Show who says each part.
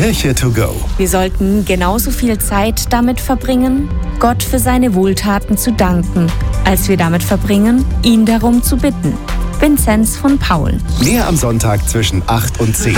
Speaker 1: Kirche to go.
Speaker 2: Wir sollten genauso viel Zeit damit verbringen, Gott für seine Wohltaten zu danken, als wir damit verbringen, ihn darum zu bitten. Vinzenz von Paul.
Speaker 1: Mehr am Sonntag zwischen 8 und 10.